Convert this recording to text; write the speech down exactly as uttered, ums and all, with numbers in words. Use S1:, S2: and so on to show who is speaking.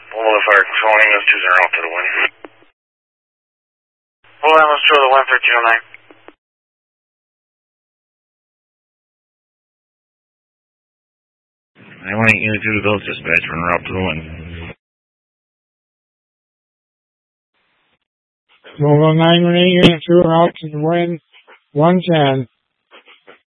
S1: Bulldog Fire Control, Amos two zero to the wind. Bulldog Amos two to the wind for two oh nine.
S2: I want to get you to those dispatch when we're up to the wind.
S3: Bulldog nine one eight, unit two, out to the wind, one ten.